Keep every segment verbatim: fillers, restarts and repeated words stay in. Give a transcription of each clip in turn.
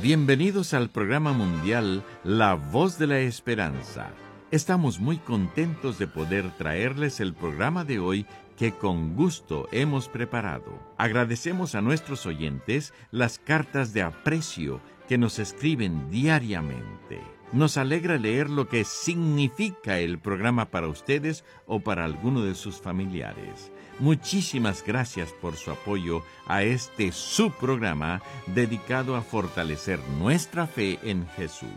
bienvenidos al programa mundial La Voz de la Esperanza. Estamos muy contentos de poder traerles el programa de hoy que con gusto hemos preparado. Agradecemos a nuestros oyentes las cartas de aprecio que nos escriben diariamente. Nos alegra leer lo que significa el programa para ustedes o para alguno de sus familiares. Muchísimas gracias por su apoyo a este su programa dedicado a fortalecer nuestra fe en Jesús.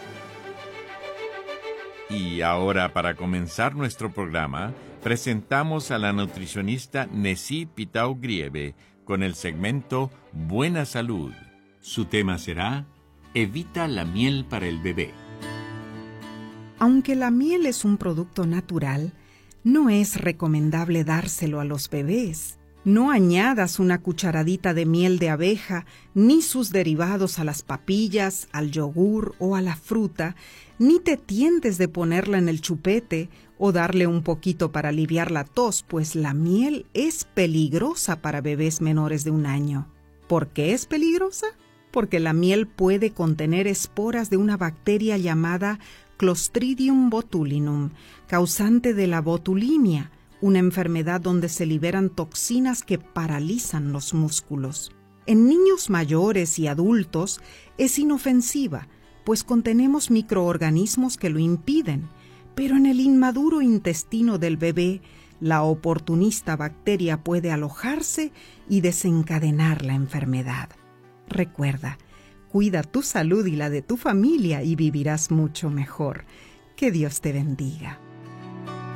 Y ahora, para comenzar nuestro programa, presentamos a la nutricionista Nessie Pitao Grieve con el segmento Buena Salud. Su tema será Evita la miel para el bebé. Aunque la miel es un producto natural, no es recomendable dárselo a los bebés. No añadas una cucharadita de miel de abeja ni sus derivados a las papillas, al yogur o a la fruta, ni te tientes de ponerla en el chupete o darle un poquito para aliviar la tos, pues la miel es peligrosa para bebés menores de un año. ¿Por qué es peligrosa? Porque la miel puede contener esporas de una bacteria llamada Clostridium botulinum, causante de la botulimia, una enfermedad donde se liberan toxinas que paralizan los músculos. En niños mayores y adultos es inofensiva, pues contenemos microorganismos que lo impiden, pero en el inmaduro intestino del bebé, la oportunista bacteria puede alojarse y desencadenar la enfermedad. Recuerda, cuida tu salud y la de tu familia y vivirás mucho mejor. Que Dios te bendiga.